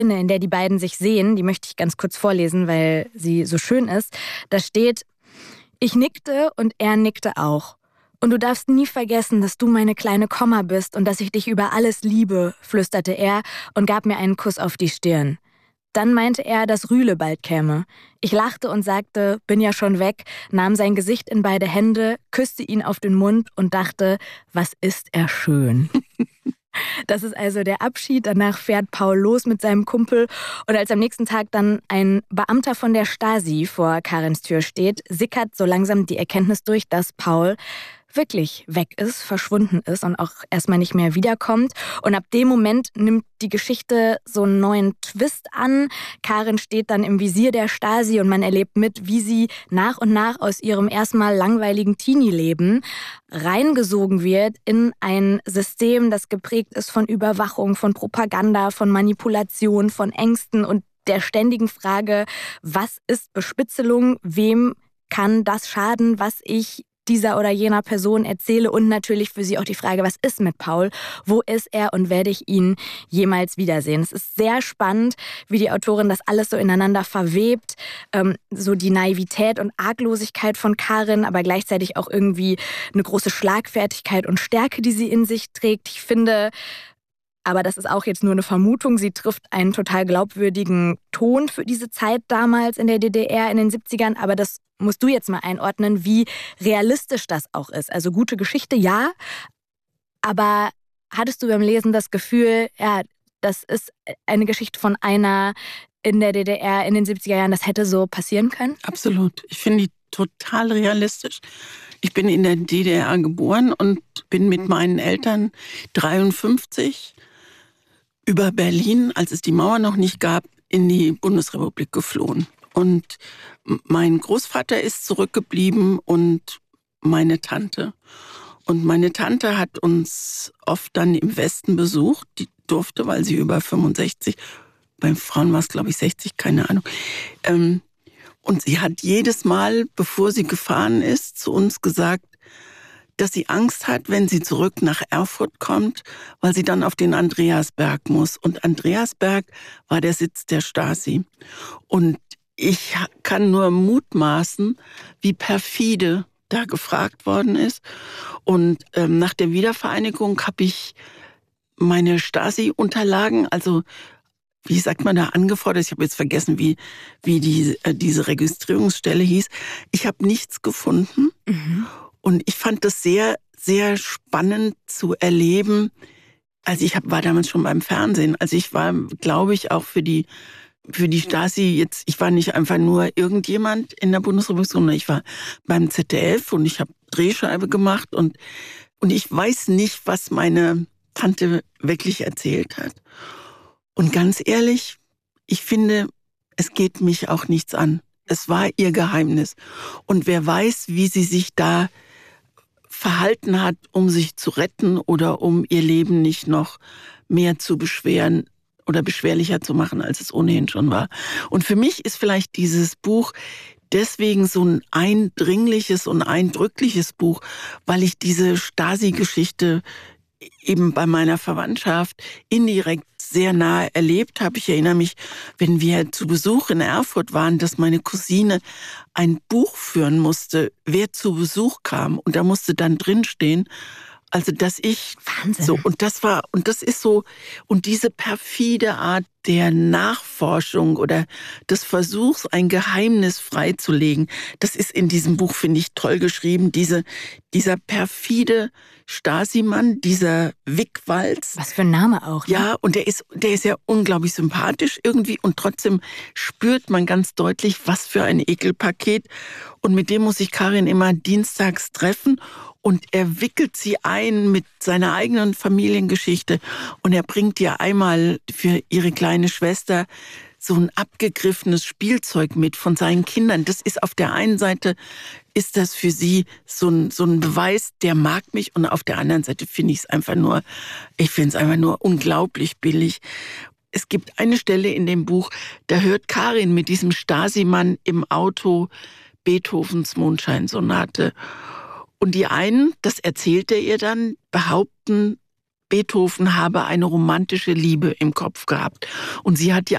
in der die beiden sich sehen, die möchte ich ganz kurz vorlesen, weil sie so schön ist. Da steht: Ich nickte und er nickte auch. Und du darfst nie vergessen, dass du meine kleine Komma bist und dass ich dich über alles liebe, flüsterte er und gab mir einen Kuss auf die Stirn. Dann meinte er, dass Rühle bald käme. Ich lachte und sagte, bin ja schon weg, nahm sein Gesicht in beide Hände, küsste ihn auf den Mund und dachte, was ist er schön. Das ist also der Abschied. Danach fährt Paul los mit seinem Kumpel. Und als am nächsten Tag dann ein Beamter von der Stasi vor Karins Tür steht, sickert so langsam die Erkenntnis durch, dass Paul wirklich weg ist, verschwunden ist und auch erstmal nicht mehr wiederkommt. Und ab dem Moment nimmt die Geschichte so einen neuen Twist an. Karin steht dann im Visier der Stasi und man erlebt mit, wie sie nach und nach aus ihrem erstmal langweiligen Teenie-Leben reingesogen wird in ein System, das geprägt ist von Überwachung, von Propaganda, von Manipulation, von Ängsten und der ständigen Frage, was ist Bespitzelung, wem kann das schaden, was ich dieser oder jener Person erzähle, und natürlich für sie auch die Frage, was ist mit Paul, wo ist er und werde ich ihn jemals wiedersehen. Es ist sehr spannend, wie die Autorin das alles so ineinander verwebt, so die Naivität und Arglosigkeit von Karin, aber gleichzeitig auch irgendwie eine große Schlagfertigkeit und Stärke, die sie in sich trägt. Ich finde, aber das ist auch jetzt nur eine Vermutung, sie trifft einen total glaubwürdigen Ton für diese Zeit damals in der DDR in den 70ern, aber das musst du jetzt mal einordnen, wie realistisch das auch ist. Also gute Geschichte, ja, aber hattest du beim Lesen das Gefühl, ja, das ist eine Geschichte von einer in der DDR in den 70er Jahren, das hätte so passieren können? Absolut. Ich finde die total realistisch. Ich bin in der DDR geboren und bin mit meinen Eltern 53 über Berlin, als es die Mauer noch nicht gab, in die Bundesrepublik geflohen. Und mein Großvater ist zurückgeblieben und meine Tante. Und meine Tante hat uns oft dann im Westen besucht. Die durfte, weil sie über 65, bei Frauen war es glaube ich 60, keine Ahnung. Und sie hat jedes Mal, bevor sie gefahren ist, zu uns gesagt, dass sie Angst hat, wenn sie zurück nach Erfurt kommt, weil sie dann auf den Andreasberg muss. Und Andreasberg war der Sitz der Stasi. Und ich kann nur mutmaßen, wie perfide da gefragt worden ist. Und nach der Wiedervereinigung habe ich meine Stasi-Unterlagen, also wie sagt man da, angefordert. Ich habe jetzt vergessen, wie diese Registrierungsstelle hieß. Ich habe nichts gefunden. Mhm. Und ich fand das sehr, sehr spannend zu erleben. Also ich war damals schon beim Fernsehen. Also ich war, glaube ich, auch für die Stasi jetzt, ich war nicht einfach nur irgendjemand in der Bundesrepublik, sondern ich war beim ZDF und ich habe Drehscheibe gemacht und ich weiß nicht, was meine Tante wirklich erzählt hat. Und ganz ehrlich, ich finde, es geht mich auch nichts an. Es war ihr Geheimnis. Und wer weiß, wie sie sich da verhalten hat, um sich zu retten oder um ihr Leben nicht noch mehr zu beschweren oder beschwerlicher zu machen, als es ohnehin schon war. Und für mich ist vielleicht dieses Buch deswegen so ein eindringliches und eindrückliches Buch, weil ich diese Stasi-Geschichte eben bei meiner Verwandtschaft indirekt sehr nahe erlebt habe. Ich erinnere mich, wenn wir zu Besuch in Erfurt waren, dass meine Cousine ein Buch führen musste, wer zu Besuch kam. Und da musste dann drinstehen, also dass ich Wahnsinn. So, und das ist so, und diese perfide Art der Nachforschung oder des Versuchs, ein Geheimnis freizulegen, das ist in diesem Buch, finde ich, toll geschrieben. Dieser perfide Stasi-Mann, dieser Wickwalz. Was für ein Name auch. Ne? Ja, und der ist ja unglaublich sympathisch irgendwie und trotzdem spürt man ganz deutlich, was für ein Ekelpaket. Und mit dem muss sich Karin immer dienstags treffen. Und er wickelt sie ein mit seiner eigenen Familiengeschichte. Und er bringt ihr einmal für ihre kleine Schwester so ein abgegriffenes Spielzeug mit von seinen Kindern. Das ist auf der einen Seite, ist das für sie so ein Beweis, der mag mich. Und auf der anderen Seite finde ich es einfach nur unglaublich billig. Es gibt eine Stelle in dem Buch, da hört Karin mit diesem Stasi-Mann im Auto Beethovens Mondscheinsonate. Und die einen, das erzählt er ihr dann, behaupten, Beethoven habe eine romantische Liebe im Kopf gehabt. Und sie hat ja